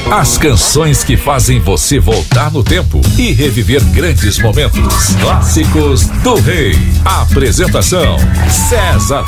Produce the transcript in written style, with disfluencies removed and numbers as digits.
As canções que fazem você voltar no tempo e reviver grandes momentos. Clássicos do Rei. Apresentação: César